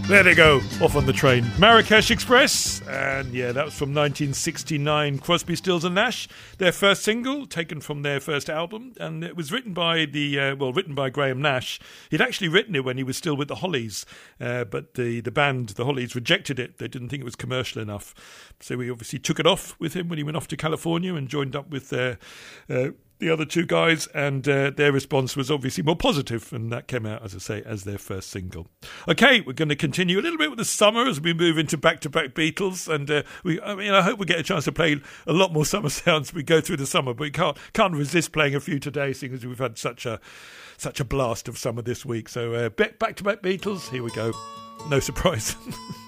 There they go, off on the train. Marrakesh Express, and yeah, that was from 1969. Crosby, Stills and Nash, their first single, taken from their first album, and it was written by written by Graham Nash. He'd actually written it when he was still with the Hollies, but the band, the Hollies, rejected it. They didn't think it was commercial enough, so he obviously took it off with him when he went off to California and joined up with the other two guys, and their response was obviously more positive, and that came out, as I say, as their first single. Okay, we're going to continue a little bit with the summer as we move into back-to-back Beatles, and I hope we get a chance to play a lot more summer sounds as we go through the summer, but we can't resist playing a few today, seeing as we've had such a blast of summer this week. So back-to-back Beatles, here we go. No surprise.